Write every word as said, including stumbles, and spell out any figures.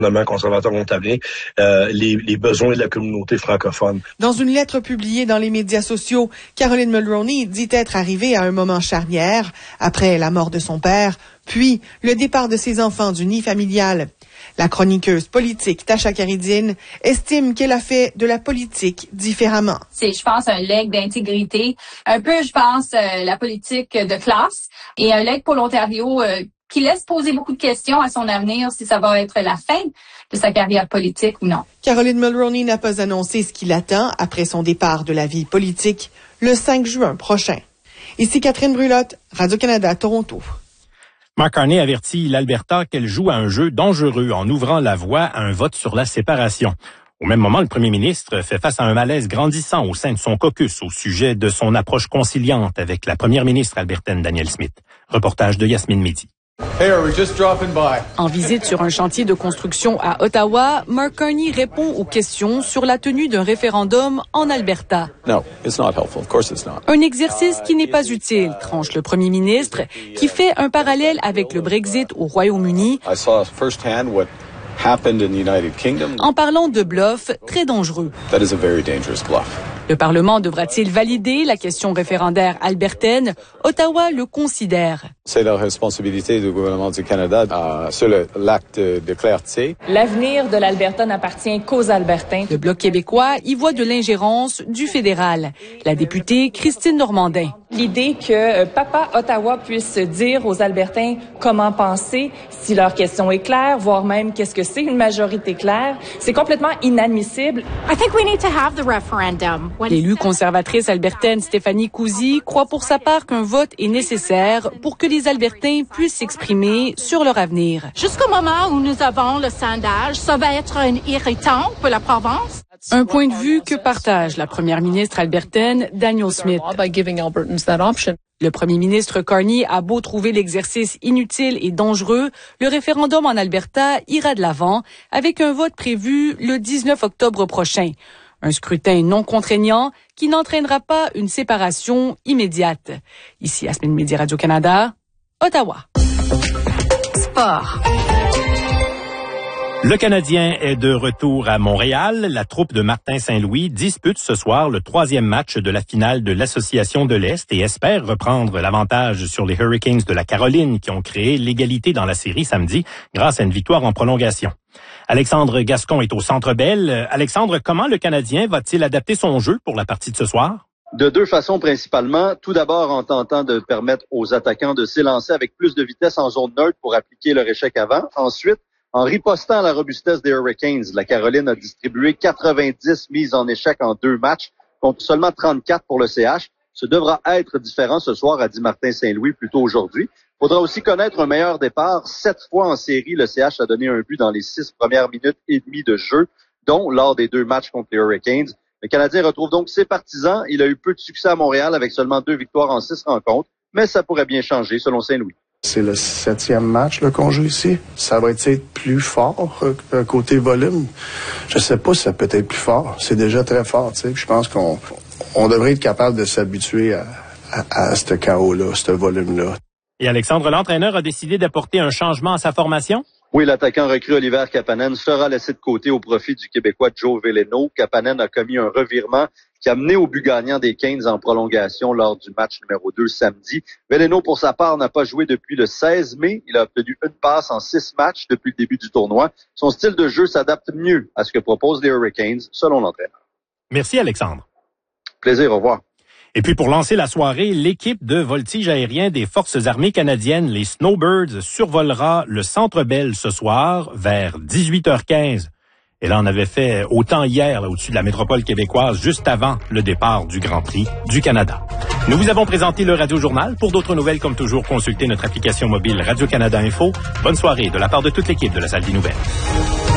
gouvernement conservateur ontarien, euh, les, les besoins de la communauté francophone. Dans une lettre publiée dans les médias sociaux, Caroline Mulroney dit être arrivée à un moment charnière après la mort de son père, puis le départ de ses enfants du nid familial. La chroniqueuse politique Tasha Caridine estime qu'elle a fait de la politique différemment. C'est, je pense, un legs d'intégrité, un peu, je pense, euh, la politique de classe, et un legs pour l'Ontario euh, qui laisse poser beaucoup de questions à son avenir, si ça va être la fin de sa carrière politique ou non. Caroline Mulroney n'a pas annoncé ce qui l'attend après son départ de la vie politique le cinq juin prochain. Ici Catherine Brulotte, Radio-Canada, Toronto. Mark Carney avertit l'Alberta qu'elle joue à un jeu dangereux en ouvrant la voie à un vote sur la séparation. Au même moment, le premier ministre fait face à un malaise grandissant au sein de son caucus au sujet de son approche conciliante avec la première ministre albertaine Danielle Smith. Reportage de Yasmine Mehdi. Hey, are we just dropping by? En visite sur un chantier de construction à Ottawa, Mark Carney répond aux questions sur la tenue d'un référendum en Alberta. No, it's not helpful. Of course it's not. Un exercice qui n'est pas utile, tranche le premier ministre, qui fait un parallèle avec le Brexit au Royaume-Uni. I saw firsthand what happened in the United Kingdom. En parlant de bluff très dangereux. That is a very dangerous bluff. Le Parlement devra-t-il valider la question référendaire albertaine? Ottawa le considère. C'est la responsabilité du gouvernement du Canada euh, sur le, l'acte de clarté. L'avenir de l'Alberta n'appartient qu'aux Albertains. Le Bloc québécois y voit de l'ingérence du fédéral. La députée Christine Normandin. L'idée que euh, Papa Ottawa puisse dire aux Albertains comment penser, si leur question est claire, voire même qu'est-ce que c'est une majorité claire, c'est complètement inadmissible. I think we need to have the referendum. L'élue conservatrice albertaine Stéphanie Cousy croit pour sa part qu'un vote est nécessaire pour que les Albertains puissent s'exprimer sur leur avenir. Jusqu'au moment où nous avons le sondage, ça va être un irritant pour la province. Un point de vue que partage la première ministre albertaine Danielle Smith. Le premier ministre Carney a beau trouver l'exercice inutile et dangereux, le référendum en Alberta ira de l'avant avec un vote prévu le dix-neuf octobre prochain. Un scrutin non contraignant qui n'entraînera pas une séparation immédiate. Ici, Yasmine Mehdi, Radio-Canada, Ottawa. Sport. Le Canadien est de retour à Montréal. La troupe de Martin Saint-Louis dispute ce soir le troisième match de la finale de l'Association de l'Est et espère reprendre l'avantage sur les Hurricanes de la Caroline qui ont créé l'égalité dans la série samedi grâce à une victoire en prolongation. Alexandre Gascon est au Centre Bell. Alexandre, comment le Canadien va-t-il adapter son jeu pour la partie de ce soir? De deux façons principalement. Tout d'abord en tentant de permettre aux attaquants de s'élancer avec plus de vitesse en zone neutre pour appliquer leur échec avant. Ensuite, en ripostant à la robustesse des Hurricanes, la Caroline a distribué quatre-vingt-dix mises en échec en deux matchs, contre seulement trente-quatre pour le C H. Ce devra être différent ce soir, a dit Martin Saint-Louis plus tôt aujourd'hui. Faudra aussi connaître un meilleur départ. Sept fois en série, le C H a donné un but dans les six premières minutes et demie de jeu, dont lors des deux matchs contre les Hurricanes. Le Canadien retrouve donc ses partisans. Il a eu peu de succès à Montréal avec seulement deux victoires en six rencontres, mais ça pourrait bien changer selon Saint-Louis. C'est le septième match là, qu'on joue ici. Ça va être plus fort euh, côté volume. Je sais pas si ça peut être plus fort. C'est déjà très fort. Tu sais. Je pense qu'on on devrait être capable de s'habituer à, à, à ce chaos-là, ce volume-là. Et Alexandre, l'entraîneur a décidé d'apporter un changement à sa formation? Oui, l'attaquant recru Oliver Kapanen sera laissé de côté au profit du Québécois Joe Veleno. Kapanen a commis un revirement qui a mené au but gagnant des Canes en prolongation lors du match numéro deux samedi. Veleno, pour sa part, n'a pas joué depuis le seize mai. Il a obtenu une passe en six matchs depuis le début du tournoi. Son style de jeu s'adapte mieux à ce que proposent les Hurricanes, selon l'entraîneur. Merci, Alexandre. Plaisir, au revoir. Et puis pour lancer la soirée, l'équipe de voltige aérien des Forces armées canadiennes, les Snowbirds, survolera le Centre Bell ce soir vers dix-huit heures quinze. Et là, on avait fait autant hier là, au-dessus de la métropole québécoise, juste avant le départ du Grand Prix du Canada. Nous vous avons présenté le Radio-Journal. Pour d'autres nouvelles, comme toujours, consultez notre application mobile Radio-Canada Info. Bonne soirée de la part de toute l'équipe de la Salle des Nouvelles.